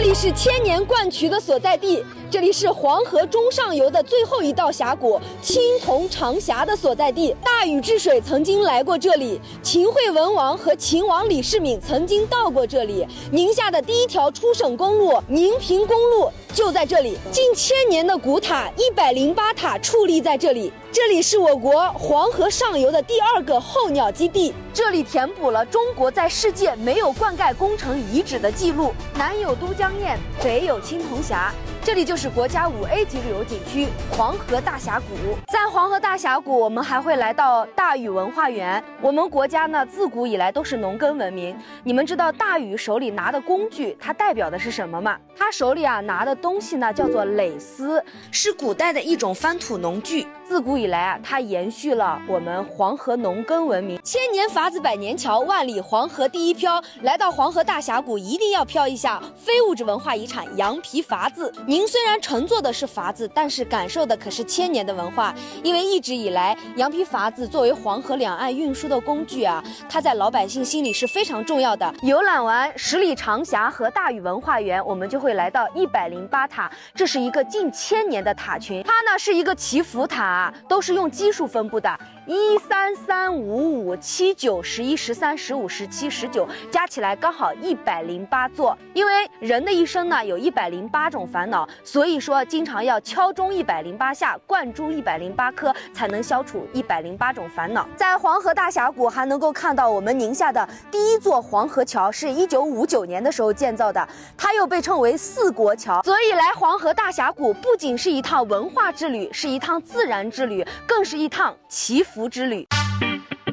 里是千年灌渠的所在地，这里是黄河中上游的最后一道峡谷青铜长峡的所在地。大禹治水曾经来过这里，秦惠文王和秦王李世民曾经到过这里。宁夏的第一条出省公路宁平公路就在这里，近千年的古塔108塔矗立在这里。这里是我国黄河上游的第2个候鸟基地，这里填补了中国在世界没有灌溉工程遗址的记录。南有都江堰，北有青铜峡，这里就是国家5A 级旅游景区黄河大峡谷。在黄河大峡谷，我们还会来到大禹文化园。我们国家呢，自古以来都是农耕文明。你们知道大禹手里拿的工具，它代表的是什么吗？他手里拿的东西呢，叫做耒耜，是古代的一种翻土农具。自古以来它延续了我们黄河农耕文明。千年筏子百年桥，万里黄河第一漂。来到黄河大峡谷，一定要漂一下非物质文化遗产羊皮筏子。您虽然乘坐的是筏子，但是感受的可是千年的文化。因为一直以来，羊皮筏子作为黄河两岸运输的工具它在老百姓心里是非常重要的。游览完10里长峡和大禹文化园，我们就会来到108塔，这是一个近1000年的塔群。它呢是一个祈福塔，都是用基数分布的，1、3、3、5、5、7、9、11、13、15、17、19，加起来刚好108座。因为人的一生呢有108种烦恼，所以说经常要敲钟108下，灌珠108颗，才能消除108种烦恼。在黄河大峡谷还能够看到我们宁夏的第一座黄河桥，是1959年的时候建造的，它又被称为4国桥。所以来黄河大峡谷不仅是一趟文化之旅，是一趟自然之旅，更是一趟祈福之旅。